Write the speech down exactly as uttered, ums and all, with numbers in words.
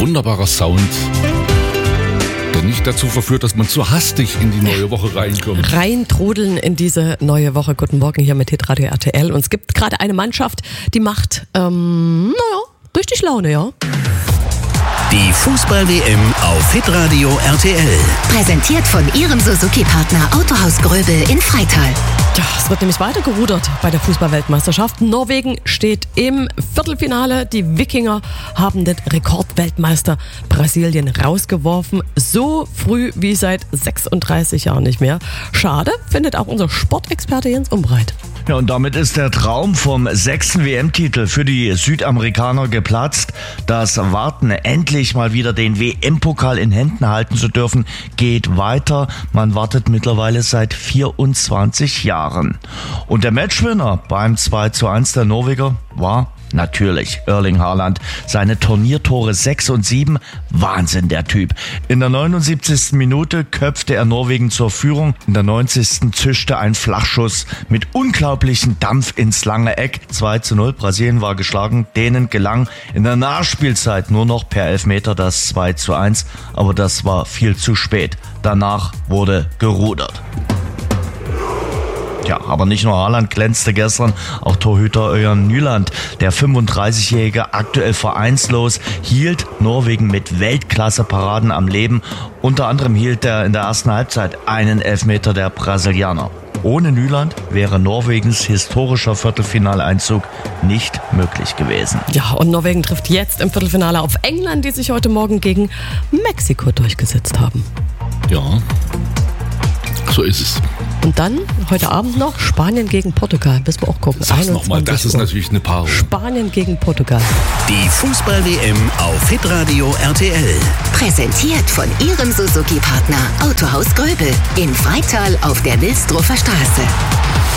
wunderbarer Sound, der nicht dazu verführt, dass man zu hastig in die neue Woche reinkommt. Reintrudeln in diese neue Woche. Guten Morgen hier mit Hitradio R T L. Und es gibt gerade eine Mannschaft, die macht, ähm, naja, richtig Laune, ja. Die Fußball-W M auf Hitradio R T L. Präsentiert von Ihrem Suzuki-Partner Autohaus Gröbel in Freital. Ja, es wird nämlich weiter gerudert bei der Fußball-Weltmeisterschaft. Norwegen steht im Viertelfinale. Die Wikinger haben den Rekordweltmeister Brasilien rausgeworfen. So früh wie seit sechsunddreißig Jahren nicht mehr. Schade, findet auch unser Sportexperte Jens Umbreit. Ja, und damit ist der Traum vom sechsten W M-Titel für die Südamerikaner geplatzt. Das Warten, endlich mal wieder den W M-Pokal in Händen halten zu dürfen, geht weiter. Man wartet mittlerweile seit vierundzwanzig Jahren. Und der Matchwinner beim zwei zu eins der Norweger war natürlich Erling Haaland. Seine Turniertore sechs und sieben, Wahnsinn der Typ. In der neunundsiebzigsten Minute köpfte er Norwegen zur Führung. In der neunzigsten zischte ein Flachschuss mit unglaublichem Dampf ins lange Eck. zwei zu null, Brasilien war geschlagen. Denen gelang in der Nachspielzeit nur noch per Elfmeter das zwei zu eins. Aber das war viel zu spät. Danach wurde gerudert. Ja, aber nicht nur Haaland glänzte gestern, auch Torhüter Ørjan Nyland, der fünfunddreißigjährige, aktuell vereinslos, hielt Norwegen mit Weltklasse-Paraden am Leben. Unter anderem hielt er in der ersten Halbzeit einen Elfmeter der Brasilianer. Ohne Nyland wäre Norwegens historischer Viertelfinaleinzug nicht möglich gewesen. Ja, und Norwegen trifft jetzt im Viertelfinale auf England, die sich heute Morgen gegen Mexiko durchgesetzt haben. Ja, so ist es. Und dann, heute Abend noch, Spanien gegen Portugal. Müssen wir auch gucken. Sag's nochmal, das ist natürlich eine Paarung. Spanien gegen Portugal. Die Fußball-W M auf Hitradio R T L. Präsentiert von Ihrem Suzuki-Partner Autohaus Gröbel in Freital auf der Wilsdruffer Straße.